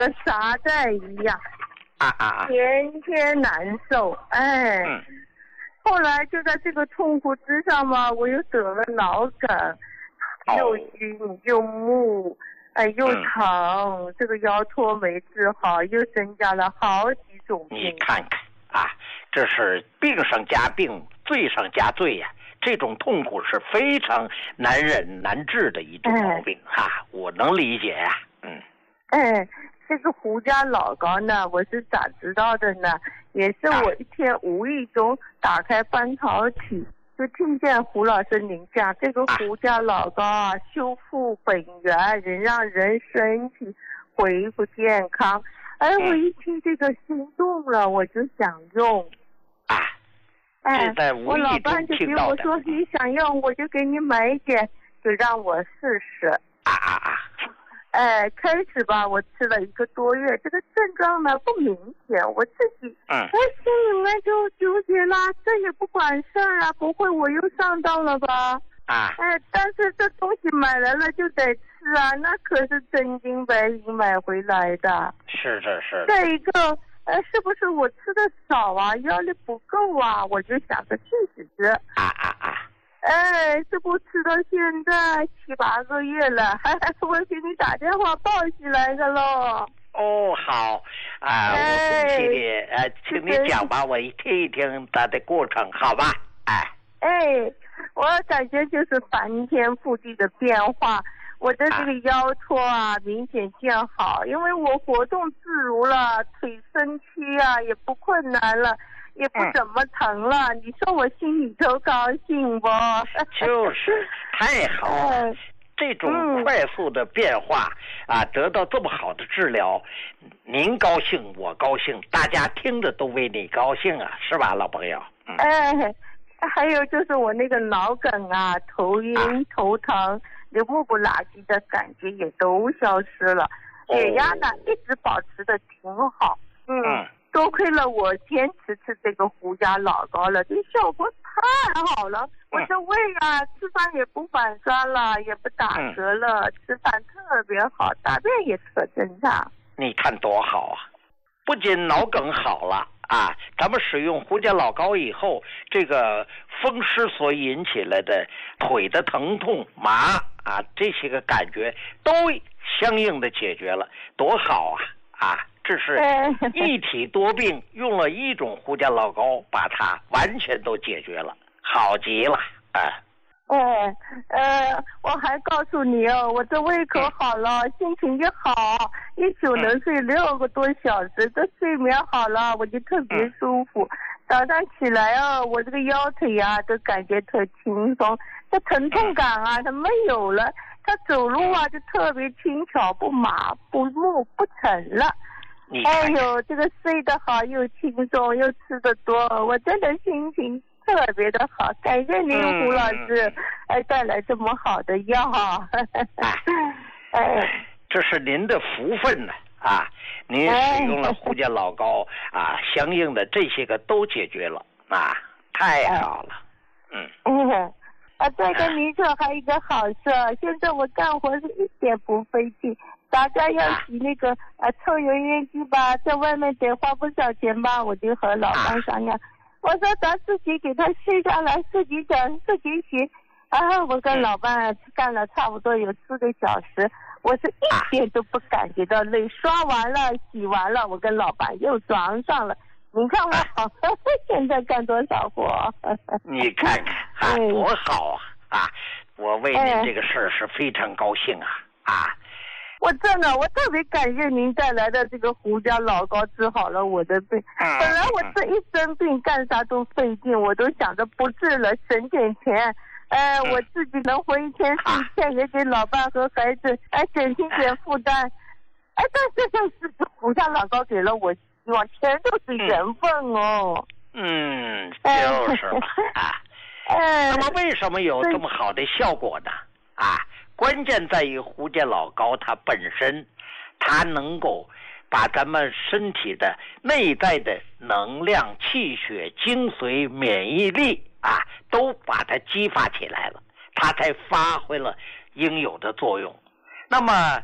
跟沙袋一样，天天难受。后来就在这个痛苦之上嘛，我又得了脑梗，又晕又木，又疼，这个腰托没治好，又增加了好几种病。 你看看啊，这是病上加病，罪上加罪呀。这种痛苦是非常难忍难治的一种毛病我能理解呀。 这个胡家老高呢，我是咋知道的呢？也是我一天无意中打开半导体，就听见胡老师您讲这个胡家老高修复本源，能让人身体恢复健康。我一听这个心动了，我就想用。我老伴就给我说你想用，我就给你买一点，就让我试试。开始吧，我吃了1个多月，这个症状呢不明显，我自己心里面就纠结啦，这也不管事儿啊，不会我又上当了吧？但是这东西买来了就得吃啊，那可是真金白银买回来的。 是。 再一个，是不是我吃的少啊，腰力不够啊？我就想着去试试。这不吃到现在7、8个月了，我给你打电话报喜来的喽。 好我恭喜你，请你讲吧，我听一听它的过程，好吧？ 我感觉就是翻天覆地的变化，我的这个腰托明显见好，因为我活动自如了，腿伸屈也不困难了。也不怎么疼了，你说我心里头高兴不？ 就是太好了，这种快速的变化得到这么好的治疗，您高兴我高兴，大家听着都为你高兴是吧，老朋友？ 还有就是我那个脑梗头晕头疼，就目不拉几的感觉也都消失了，血压呢一直保持的挺好。多亏了我坚持吃这个胡家老高了，这效果太好了。我这胃吃饭也不反酸了，也不打嗝了，吃饭特别好，大便也特正常。 你看多好啊！不仅脑梗好了咱们使用胡家老高以后，这个风湿所引起来的腿的疼痛麻这些个感觉都相应的解决了，多好这是一体多病，用了一种胡家老高把它完全都解决了，好极了。 我还告诉你我这胃口好了，心情也好，一宿能睡6个多小时，这睡眠好了，我就特别舒服。早上起来我这个腰腿都感觉特轻松，这疼痛感它没有了，它走路就特别轻巧，不麻不木不沉了。这个睡得好又轻松又吃得多，我真的心情特别的好，感谢您胡老师带来这么好的药。 这是您的福分呢您使用了胡家老高相应的这些个都解决了太好了。 再跟您说还有一个好事，现在我干活是一点不费劲，大家要洗那个抽油烟机吧，在外面得花不少钱吧，我就和老伴商量，我说咱自己给他卸下来，自己整自己洗。我跟老伴干了差不多有4个小时，我是一点都不感觉到累，刷完了洗完了，我跟老伴又装上了。你看我现在干多少活？ 你看看多好我为您这个事儿是非常高兴我特别感谢您带来的这个胡家老高治好了我的病。本来我这一生病干啥都费劲，我都想着不治了，省点钱。我自己能活一天是一天，也给老伴和孩子减轻点负担。但这就是胡家老高给了我希望，全都是缘分就是吧那么为什么有这么好的效果呢？关键在于胡家老高它本身，它能够把咱们身体的内在的能量、气血、精髓、免疫力都把它激发起来了，它才发挥了应有的作用。那么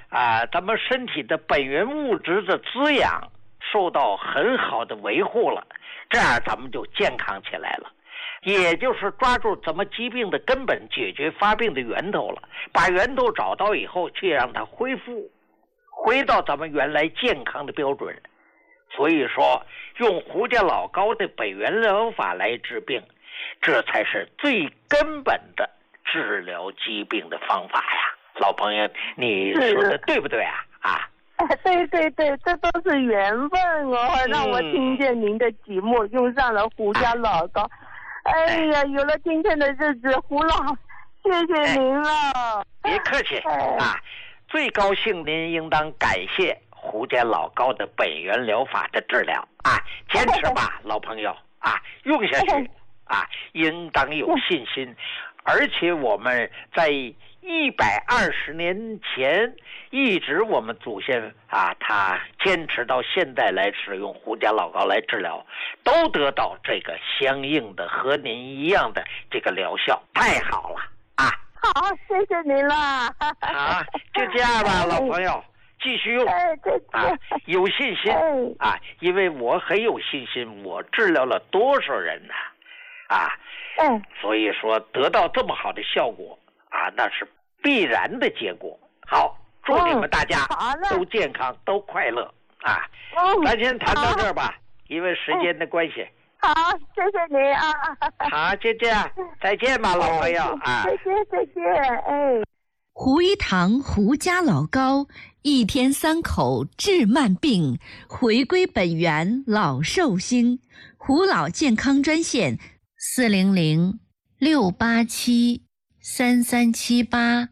咱们身体的本源物质的滋养受到很好的维护了，这样咱们就健康起来了。也就是抓住咱们疾病的根本，解决发病的源头了，把源头找到以后，去让它恢复，回到咱们原来健康的标准。所以说，用胡家老高的本源疗法来治病，这才是最根本的治疗疾病的方法呀。老朋友，你说的对不对啊？ 对对对，这都是缘分哦，让我听见您的节目，用上了胡家老高。哎呀，有了今天的日子，胡老，谢谢您了。 别客气最高兴您应当感谢胡家老高的本源疗法的治疗坚持吧，老朋友用下去应当有信心。而且我们在120年前一直我们祖先他坚持到现在来使用胡家老高来治疗，都得到这个相应的和您一样的这个疗效，太好了好，谢谢您了就这样吧，老朋友，继续用有信心因为我很有信心，我治疗了多少人呢所以说得到这么好的效果那是必然的结果。好，祝你们大家都健康都快乐咱先谈到这儿吧，因为时间的关系。 好，谢谢您好，就这样，再见吧，老朋友再见胡一堂胡家老高1天3口治慢病，回归本源老寿星。胡老健康专线400-687-3378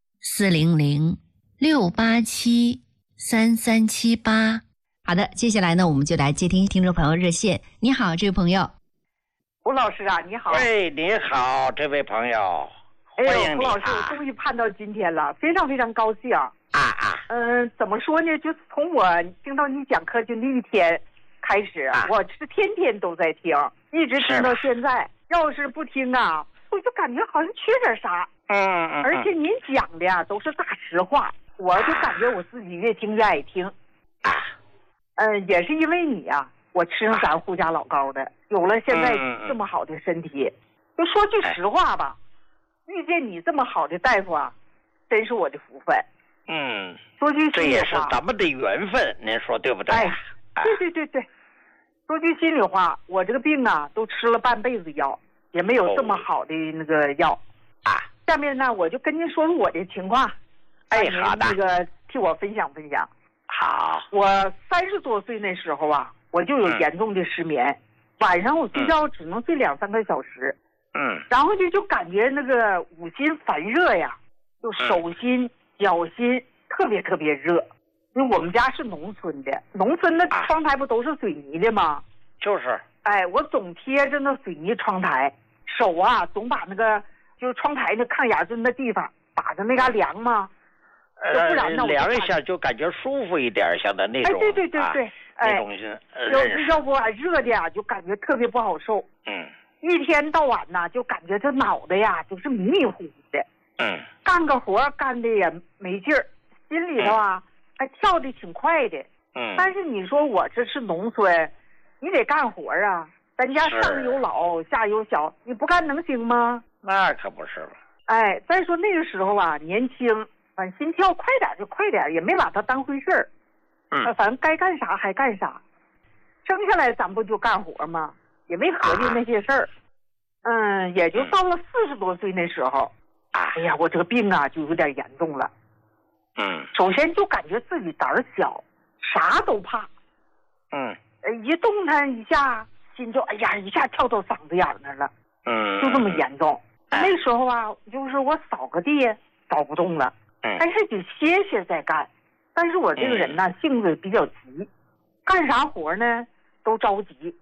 400-687-3378。好的，接下来呢，我们就来接听听众朋友热线。你好，这位朋友。 胡老师你好。 你好，这位朋友，欢迎你。 胡老师，我终于盼到今天了，非常非常高兴怎么说呢？就是从我听到你讲课就那一天开始我是天天都在听，一直听到现在。要是不听我就感觉好像缺点啥。而且您讲的都是大实话，我就感觉我自己越听越爱听。也是因为你我吃上咱胡家老高的，有了现在这么好的身体。就说句实话吧，遇见你这么好的大夫真是我的福分。说句心里话， 这也是咱们的缘分，您说对不对？ 对。说句心里话，我这个病都吃了半辈子药，也没有这么好的那个药下面呢，我就跟您说说我的情况。 好的。 这个替我分享分享。 好。我 30多岁那时候我就有严重的失眠，晚上我睡觉只能睡2-3个小时。然后就感觉那个五心烦热呀，就手心、脚心特别特别热。因为我们家是农村的，农村的窗台不都是水泥的吗？ 就是。 我总贴着那水泥窗台，手总把那个就是窗台那炕沿子那地方打着那嘎凉嘛。不然呢， 凉一下就感觉舒服一点，像的那种。 对。 那种要不热的就感觉特别不好受。一天到晚就感觉这脑袋就是迷迷糊糊的。干个活干的也没劲儿，心里头还跳的挺快的。但是你说我这是农村，你得干活咱家上有老下有小，你不干能行吗？ 那可不是吧。 再说那个时候年轻，反正心跳快点就快点，也没把它当回事儿。反正该干啥还干啥，生下来咱不就干活吗？也没合计那些事儿。也就到了40多岁那时候，哎呀，我这个病就有点严重了。首先就感觉自己胆儿小，啥都怕。一动弹一下，心就一下跳到嗓子眼那儿了。就这么严重。那时候就是我扫个地扫不动了，还是得歇歇再干。但是我这个人性子比较急，干啥活呢都着急。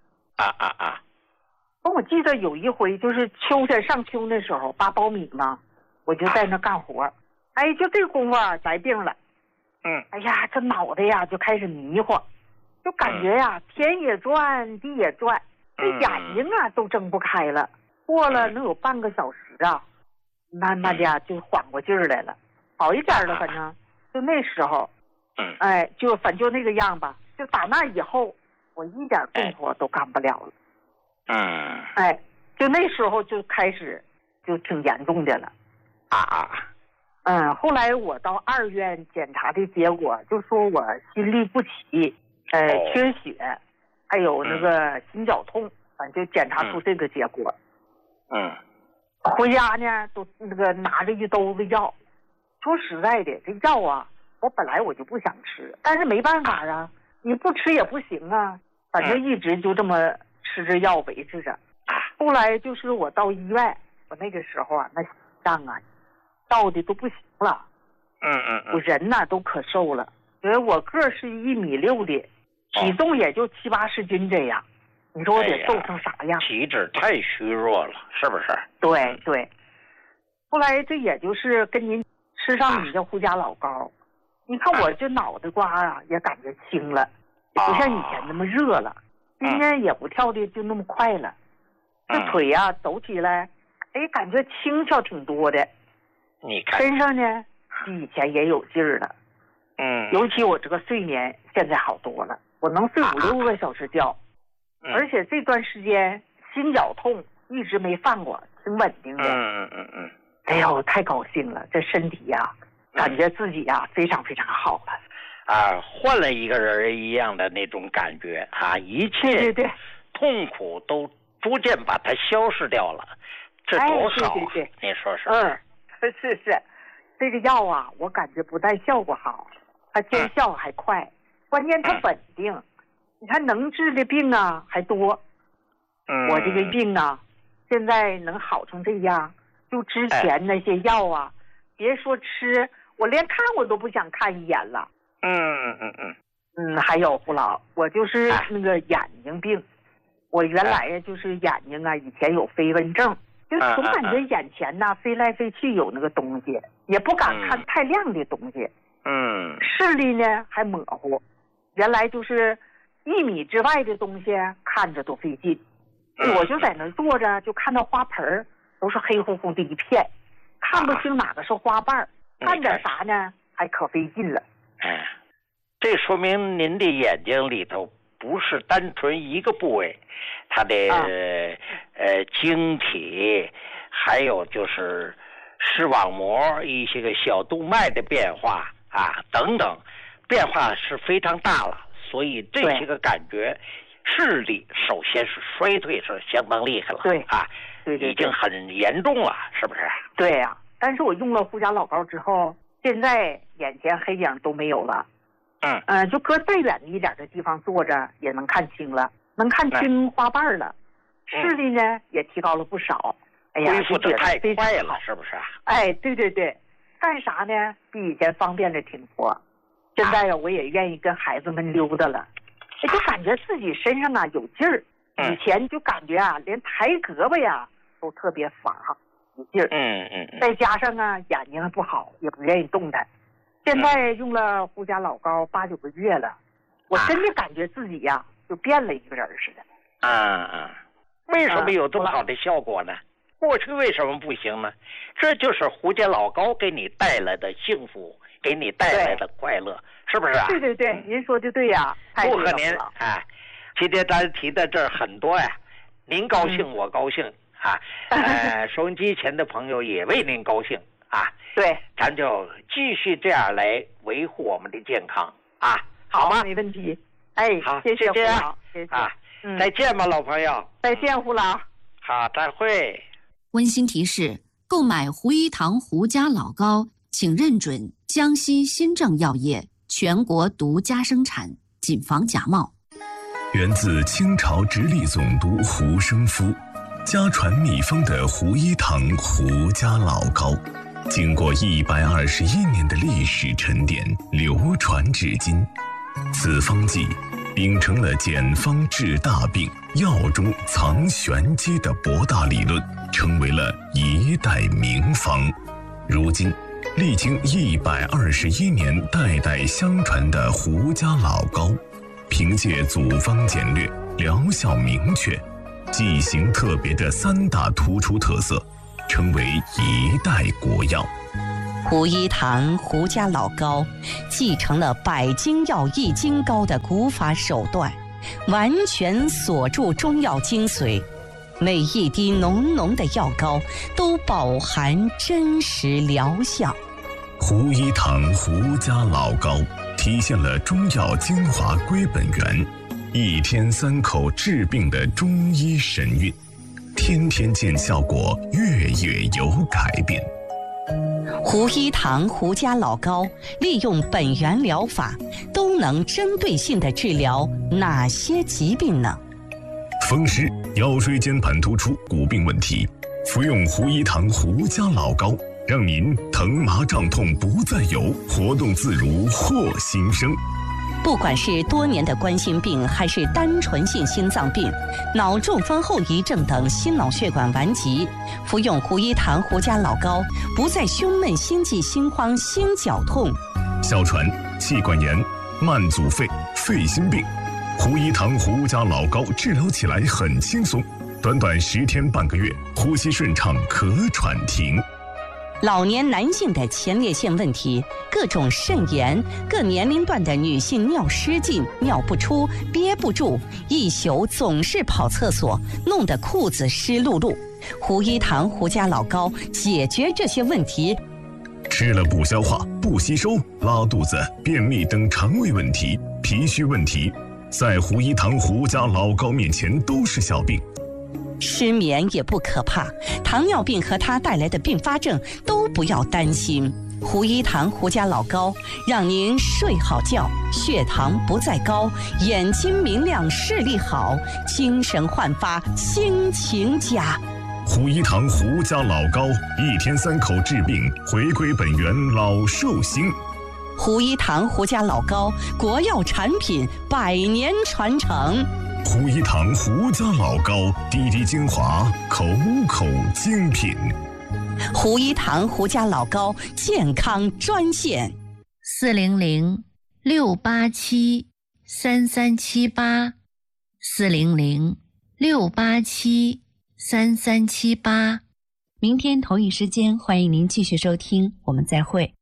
我记得有一回就是秋天上秋那时候扒苞米嘛，我就在那干活。就这功夫宅病了。这脑袋就开始迷糊，就感觉天也转地也转，这眼睛都睁不开了。过了能有半个小时慢慢的就缓过劲儿来了，好一点了。反正就那时候，就反正就那个样吧。就打那以后，我一点动作都干不了了。就那时候就开始就挺严重的了。后来我到2院检查的结果，就说我心律不齐，缺血，还有那个心绞痛，反正就检查出这个结果。回家呢都那个拿着一兜子药。说实在的，这药啊，我本来我就不想吃，但是没办法啊，你不吃也不行啊，反正一直就这么吃着药维持着。后来就是我到医院，我那个时候啊，那心脏啊到的都不行了。我人呐都可瘦了，因为我个是1.6米的，体重也就70、80斤这样。你说我得瘦成啥样？ 体质太虚弱了，是不是？ 对。后来这也就是跟您吃上你的胡家老膏，你看我这脑袋瓜啊也感觉轻了，也不像以前那么热了，心呢也不跳的就那么快了，这腿啊走起来，感觉轻巧挺多的。 你看身上呢比以前也有劲儿了。尤其我这个睡眠现在好多了，我能睡5、6个小时觉，而且这段时间心绞痛一直没犯过，挺稳定的。哎呦，我太高兴了，这身体呀，感觉自己呀非常非常好了。 换了一个人一样的那种感觉啊，一切痛苦都逐渐把它消失掉了，这多好啊！你说说。 是，这个药啊，我感觉不但效果好，它见效还快，关键它稳定。你看能治的病啊还多。我这个病啊，现在能好成这样。就之前那些药啊，别说吃，我连看我都不想看一眼了。还有胡老，我就是那个眼睛病，我原来呀就是眼睛啊，以前有飞蚊症，就总感觉眼前呐飞来飞去有那个东西，也不敢看太亮的东西。视力呢还模糊，原来就是1米之外的东西看着都费劲。我就在那坐着，就看到花盆都是黑乎乎的一片，看不清哪个是花瓣，看点啥呢还可费劲了。 这说明您的眼睛里头不是单纯一个部位，它的晶体，还有就是视网膜一些个小动脉的变化等等，变化是非常大了，所以这些个感觉视力首先是衰退，是相当厉害了。对，已经很严重了，是不是？ 对呀，但是我用了胡家老膏之后，现在眼前黑影都没有了。就搁再远一点的地方坐着也能看清了，能看清花瓣了，视力呢也提高了不少。哎呀， 恢复的太快了，是不是？ 对，干啥呢比以前方便了挺多。现在呀，我也愿意跟孩子们溜达了，就感觉自己身上啊有劲儿。以前就感觉啊，连抬胳膊呀都特别乏，有劲儿。再加上啊，眼睛还不好，也不愿意动弹。现在用了胡家老膏8、9个月了，我真的感觉自己呀就变了一个人似的。 为什么有这么好的效果呢？过去为什么不行呢？这就是胡家老膏给你带来的幸福，给你带来的快乐，是不是啊？ 对，您说的对呀。 祝贺您今天咱提的这很多呀，您高兴我高兴收音机前的朋友也为您高兴对， 咱就继续这样来维护我们的健康好吗？ 没问题。 好， 谢谢胡老， 谢谢再见吧，老朋友。 再见，胡老。 好，再会。 温馨提示：购买胡一堂胡家老膏，请认准江西新政药业全国独家生产，谨防假冒。 源自清朝直隶总督胡生夫，家传秘方的胡一堂胡家老膏，经过121年的历史沉淀，流传至今。此方剂秉承了简方治大病、药中藏玄机的博大理论，成为了一代名方。如今历经121年代代相传的胡家老膏，凭借组方简略、疗效明确、剂型特别的3大突出特色，成为一代国药。 胡一堂胡家老高继承了百金药一斤膏的古法手段，完全锁住中药精髓，每一滴浓浓的药膏都饱含真实疗效。 胡一堂胡家老膏体现了中药精华归本源，一天3口治病的中医神韵，天天见效果，月月有改变。 胡一堂胡家老膏利用本源疗法，都能针对性地治疗哪些疾病呢？ 风湿、腰椎间盘突出、骨病问题，服用胡一堂胡家老膏，让您疼麻胀痛不再有，活动自如获新生。 不管是多年的冠心病，还是单纯性心脏病、脑中风后遗症等心脑血管顽疾，服用胡一堂胡家老膏，不再胸闷、心悸、心慌、心绞痛。 哮喘、气管炎、慢阻肺、肺心病，胡一堂胡家老膏治疗起来很轻松，短短10天半个月，呼吸顺畅，咳喘停。 老年男性的前列腺问题，各种肾炎，各年龄段的女性尿失禁、尿不出、憋不住，一宿总是跑厕所，弄得裤子湿漉漉。胡一堂胡家老膏解决这些问题。 吃了不消化、不吸收、拉肚子、便秘等肠胃问题、脾虚问题，在胡一堂胡家老膏面前都是小病。 失眠也不可怕，糖尿病和它带来的并发症都不要担心。胡一堂胡家老膏让您睡好觉，血糖不再高，眼睛明亮，视力好，精神焕发，心情佳。 胡一堂胡家老膏，1天3口治病，回归本源，老寿星。 胡一堂胡家老膏，国药产品，100年传承。 胡一堂胡家老膏，滴滴精华，口口精品。 胡一堂胡家老膏健康专线 400-687-3378，400-687-3378。明天同一时间，欢迎您继续收听，我们再会。